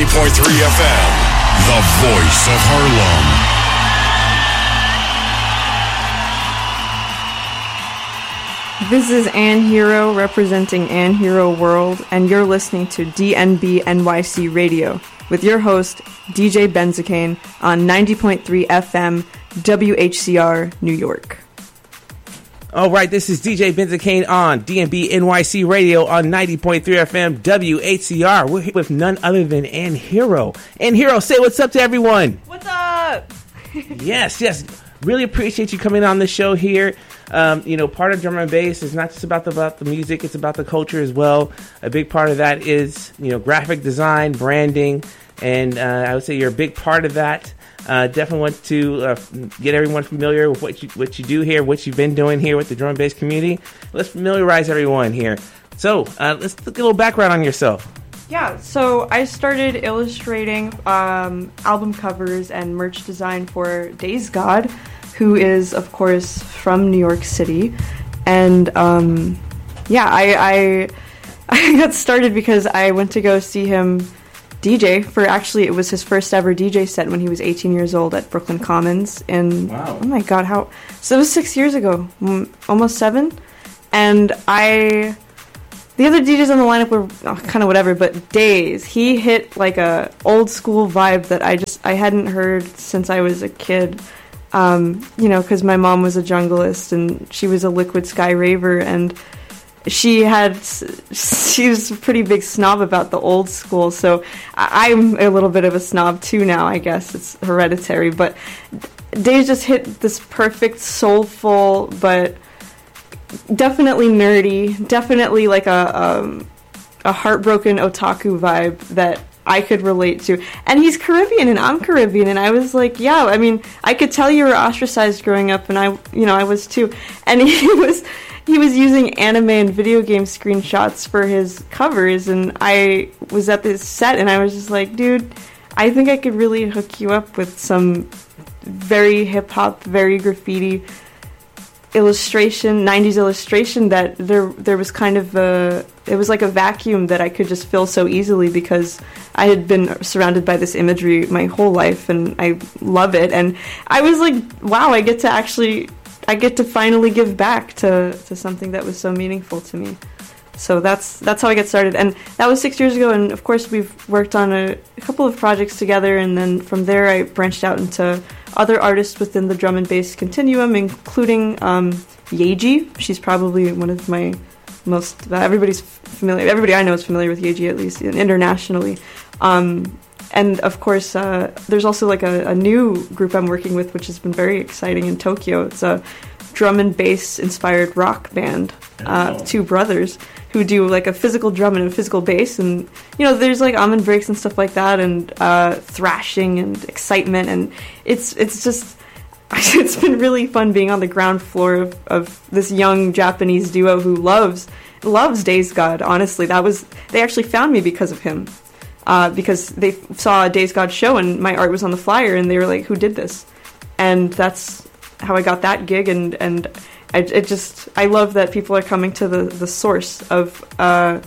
FM, the voice of Harlem. This is Ann Hero representing Ann Hero World, and you're listening to DNB NYC Radio with your host, DJ Benzacane, on 90.3 FM, WHCR, New York. All right, this is DJ Benzacane on DNB NYC Radio on 90.3 FM, WHCR. We're here with none other than Ann Hero. Ann Hero, say what's up to everyone. What's up? Yes. Really appreciate you coming on the show here. Part of drum and bass is not just about the music, it's about the culture as well. A big part of that is, graphic design, branding, and I would say you're a big part of that. Definitely want to get everyone familiar with what you do here, what you've been doing here with the drum and bass community. Let's familiarize everyone here. So let's get a little background on yourself. Yeah, so I started illustrating album covers and merch design for Days God, who is, of course, from New York City. And, I got started because I went to go see him DJ for, actually, it was his first ever DJ set when he was 18 years old at Brooklyn Commons. And, wow. Oh my God, so it was 6 years ago, almost 7. And the other DJs on the lineup were kind of whatever, but Days, he hit like a old school vibe that I hadn't heard since I was a kid. Because my mom was a junglist and she was a Liquid Sky raver, and she was a pretty big snob about the old school. So I'm a little bit of a snob too now, I guess. It's hereditary, but Days just hit this perfect, soulful, but definitely nerdy, definitely like a heartbroken otaku vibe that I could relate to. And he's Caribbean and I'm Caribbean, and I was like, yeah, I mean, I could tell you were ostracized growing up, and I was too. And he was using anime and video game screenshots for his covers, and I was at this set and I was just like, dude, I think I could really hook you up with some very hip hop, very graffiti illustration, 90s illustration, that there was kind of it was like a vacuum that I could just fill so easily because I had been surrounded by this imagery my whole life and I love it. And I was like, wow, I get to finally give back to something that was so meaningful to me. So that's how I got started. And that was 6 years ago, and of course we've worked on a couple of projects together, and then from there I branched out into other artists within the drum and bass continuum, including Yeji. She's probably one of my most, everybody I know is familiar with Yeji, at least internationally. And of course, there's also like a new group I'm working with, which has been very exciting in Tokyo. It's a drum and bass inspired rock band, two brothers who do like a physical drum and a physical bass, and there's like almond breaks and stuff like that, and thrashing and excitement, and it's just it's been really fun being on the ground floor of this young Japanese duo who loves Days God. Honestly, they actually found me because of him, because they saw a Days God show and my art was on the flyer, and they were like, who did this? And that's how I got that gig, and I love that people are coming to the source of the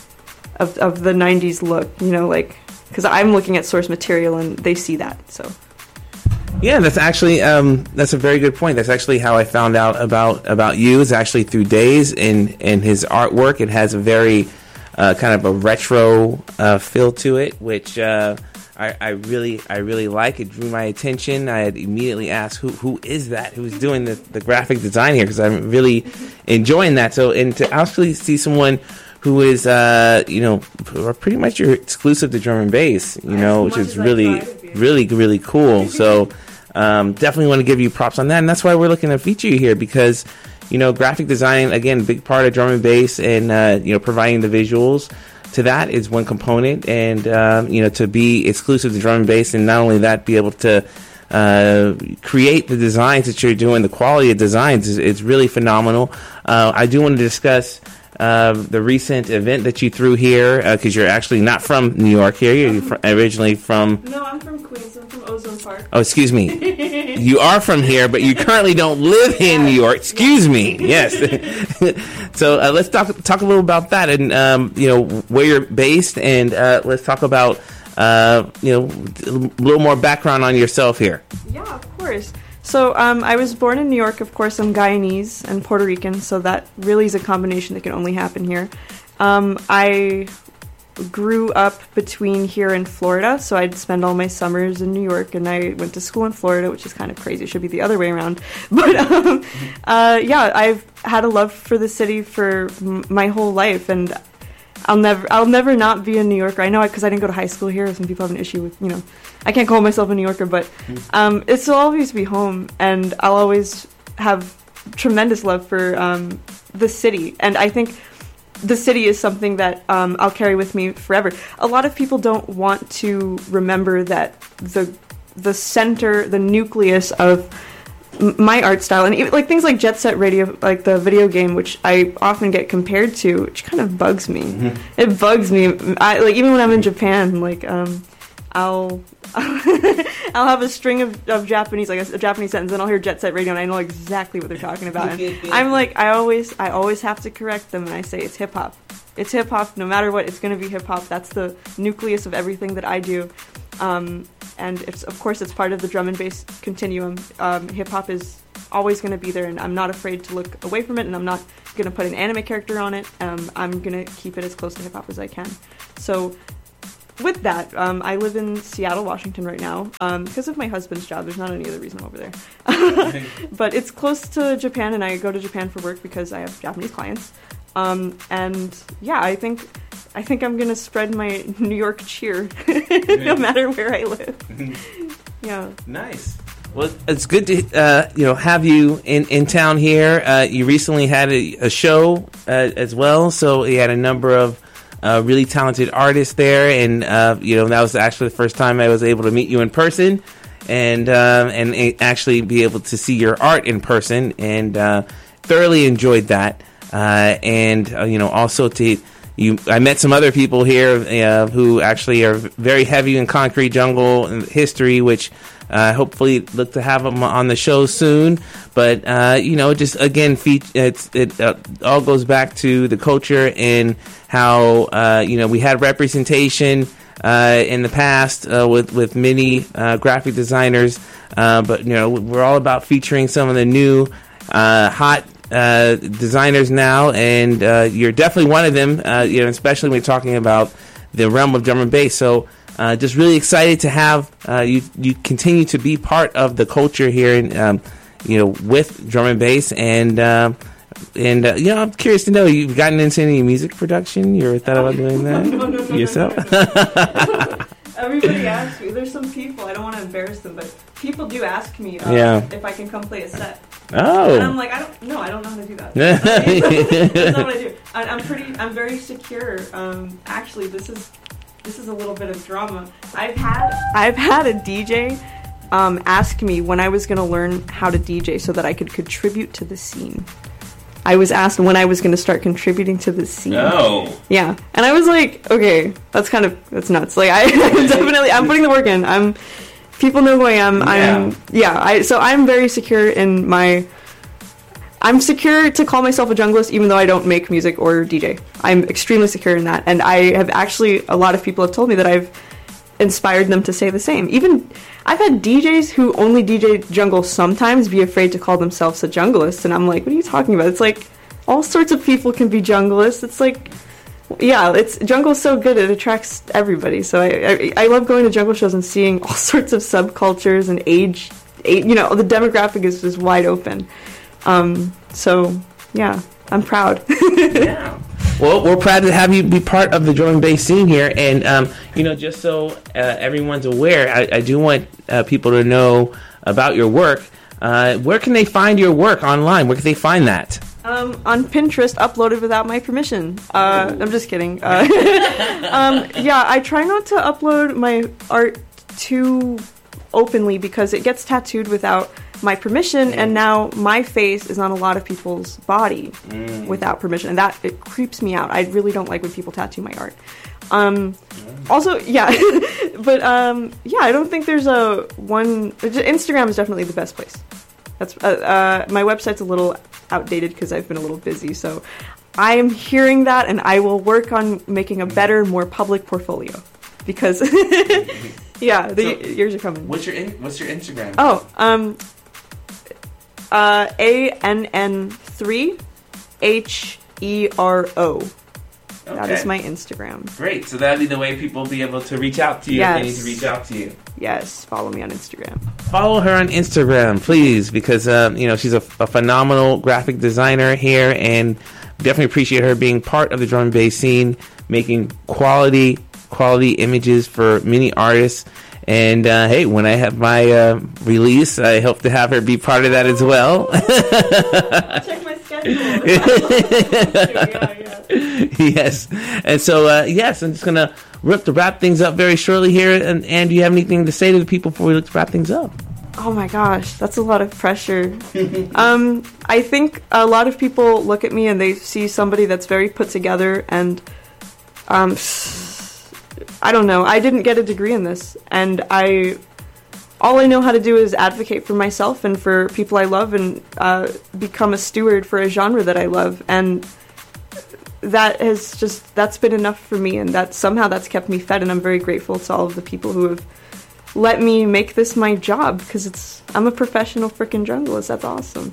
90s look, because I'm looking at source material and they see that. So yeah, that's actually that's a very good point. That's actually how I found out about you, is actually through Days and his artwork. It has a very kind of a retro feel to it, which I really like. It drew my attention. I had immediately asked who is that? Who's doing the graphic design here? Because I'm really enjoying that. So, and to actually see someone who is pretty much you're exclusive to drum and bass, which is really cool. So definitely want to give you props on that, and that's why we're looking to feature you here, because graphic design, again, big part of drum and bass, and providing the visuals to that is one component, and to be exclusive to drum and bass, and not only that, be able to create the designs that you're doing. The quality of designs is really phenomenal. I do want to discuss the recent event that you threw here, because you're actually not from New York here. You're originally from... No, I'm from Queens. I'm from Ozone Park. Oh, excuse me. You are from here, but you currently don't live in New York. Excuse me. Yes. So let's talk a little about that, and where you're based, and let's talk about a little more background on yourself here. Yeah, of course. So I was born in New York. Of course, I'm Guyanese and Puerto Rican, so that really is a combination that can only happen here. I grew up between here and Florida, so I'd spend all my summers in New York, and I went to school in Florida, which is kind of crazy. It should be the other way around. But yeah, I've had a love for the city for my whole life, and I'll never not be a New Yorker. I know because I didn't go to high school here. Some people have an issue with, I can't call myself a New Yorker, but it'll always be home, and I'll always have tremendous love for the city, and I think the city is something that I'll carry with me forever. A lot of people don't want to remember that the center, the nucleus of my art style, and even, like things like Jet Set Radio, like the video game, which I often get compared to, which kind of bugs me. Mm-hmm. It bugs me. Even when I'm in Japan, I'll I'll have a string of Japanese, like a Japanese sentence, and I'll hear Jet Set Radio, and I know exactly what they're talking about. And I'm like, I always have to correct them, and I say it's hip hop. It's hip hop. No matter what, it's going to be hip hop. That's the nucleus of everything that I do. And it's part of the drum and bass continuum. Hip hop is always going to be there, and I'm not afraid to look away from it, and I'm not going to put an anime character on it. I'm going to keep it as close to hip hop as I can. So with that, I live in Seattle, Washington right now because of my husband's job. There's not any other reason over there. But it's close to Japan, and I go to Japan for work because I have Japanese clients. And yeah, I think I'm going to spread my New York cheer no matter where I live. Yeah. Nice. Well, it's good to have you in town here. You recently had a show as well, so you had a number of really talented artists there, and that was actually the first time I was able to meet you in person, and actually be able to see your art in person, and thoroughly enjoyed that. Also I met some other people here who actually are very heavy in concrete jungle history, which hopefully look to have them on the show soon. But just again, it all goes back to the culture and how we had representation in the past with many graphic designers, but we're all about featuring some of the new hot designers now, and you're definitely one of them. Especially when we're talking about the realm of drum and bass. So just really excited to have you continue to be part of the culture here, and with drum and bass. And I'm curious to know, you've gotten into any music production? You ever thought about doing that yourself? Everybody asks me. There's some people, I don't want to embarrass them, but people do ask me if I can come play a set. Oh. And I'm like, I don't know how to do that. That's not what I do. I'm very secure. Actually, this is a little bit of drama. I've had a DJ ask me when I was going to learn how to DJ so that I could contribute to the scene. I was asked when I was going to start contributing to the scene. No. Yeah. And I was like, okay, that's nuts. Like, I'm putting the work in. People know who I am. Yeah. So I'm very secure in I'm secure to call myself a junglist, even though I don't make music or DJ. I'm extremely secure in that. And I have actually, a lot of people have told me that I've inspired them to say the same. Even, I've had DJs who only DJ jungle sometimes be afraid to call themselves a junglist. And I'm like, what are you talking about? It's like, all sorts of people can be junglists. It's like, yeah, jungle's so good, it attracts everybody. So I love going to jungle shows and seeing all sorts of subcultures and age, the demographic is just wide open. So yeah, I'm proud. Yeah. Well, we're proud to have you be part of the drum and bass scene here, and just so everyone's aware, I do want people to know about your work. Where can they find your work online? Where can they find that? On Pinterest, uploaded without my permission. I'm just kidding. I try not to upload my art too openly because it gets tattooed without my permission, and now my face is on a lot of people's body without permission, and that it creeps me out. I really don't like when people tattoo my art. Also, yeah, but I don't think there's Instagram is definitely the best place. That's my website's a little outdated because I've been a little busy, so I am hearing that, and I will work on making a better, more public portfolio. because yeah, yours are coming. What's your Instagram? Oh, ANN3HERO. That is my Instagram. Great. So that'll be the way people will be able to reach out to you if they need to reach out to you. Yes. Follow me on Instagram. Follow her on Instagram, please, because she's a phenomenal graphic designer here, and definitely appreciate her being part of the drum and bass scene, making quality images for many artists. And hey, when I have my release, I hope to have her be part of that as well. Check my schedule. Yes. And so, yes, I'm just going to wrap things up very shortly here. And do you have anything to say to the people before we look to wrap things up? Oh my gosh, that's a lot of pressure. I think a lot of people look at me and they see somebody that's very put together, and I don't know. I didn't get a degree in this, and all I know how to do is advocate for myself and for people I love, and become a steward for a genre that I love, and that's been enough for me, and that's kept me fed, and I'm very grateful to all of the people who have let me make this my job, because I'm a professional freaking junglist. That's awesome.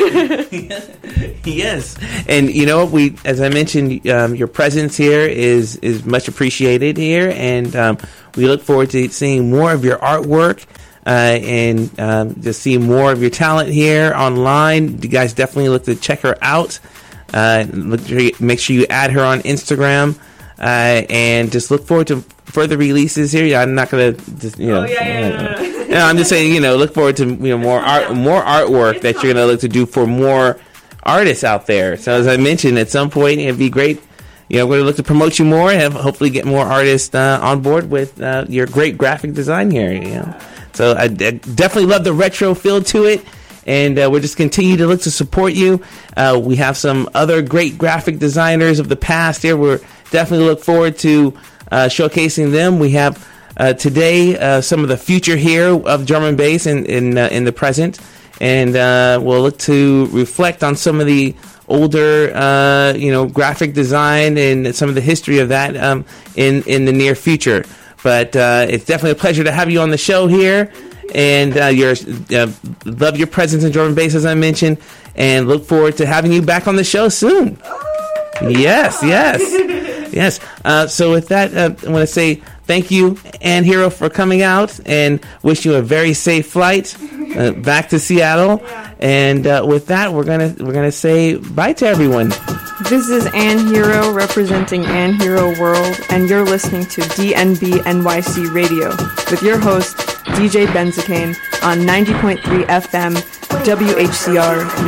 Yes, and as I mentioned, your presence here is much appreciated here, and we look forward to seeing more of your artwork and just seeing more of your talent here online. You guys definitely look to check her out. Make sure you add her on Instagram, and just look forward to further releases here. I'm not gonna just No, I'm just saying, look forward to more artwork that you're gonna look to do for more artists out there. So as I mentioned, at some point it'd be great. We're gonna look to promote you more and hopefully get more artists on board with your great graphic design here. So I definitely love the retro feel to it. And we'll just continue to look to support you. We have some other great graphic designers of the past here. We're definitely look forward to showcasing them. We have today some of the future here of drum and bass in the present, and we'll look to reflect on some of the older graphic design and some of the history of that in the near future. But it's definitely a pleasure to have you on the show here. And love your presence in drum and bass, as I mentioned, and look forward to having you back on the show soon. Yes. So with that, I want to say thank you, Ann Hero, for coming out, and wish you a very safe flight back to Seattle. And with that, we're gonna say bye to everyone. This is Ann Hero representing Ann Hero World, and you're listening to DNB NYC Radio with your host, DJ Benzicane, on 90.3 FM, WHCR